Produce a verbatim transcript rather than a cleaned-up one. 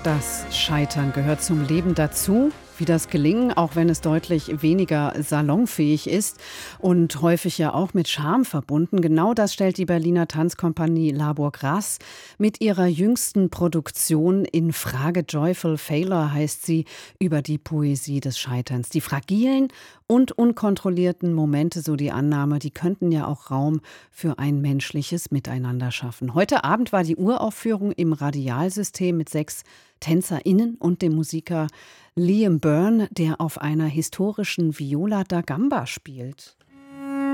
Das Scheitern gehört zum Leben dazu, wie das Gelingen, auch wenn es deutlich weniger salonfähig ist und häufig ja auch mit Scham verbunden. Genau das stellt die Berliner Tanzkompanie Labor Grass mit ihrer jüngsten Produktion in Frage. Joyful Failure heißt sie, über die Poesie des Scheiterns. Die fragilen und unkontrollierten Momente, so die Annahme, die könnten ja auch Raum für ein menschliches Miteinander schaffen. Heute Abend war die Uraufführung im Radialsystem mit sechs TänzerInnen und dem Musiker Liam Byrne, der auf einer historischen Viola da Gamba spielt.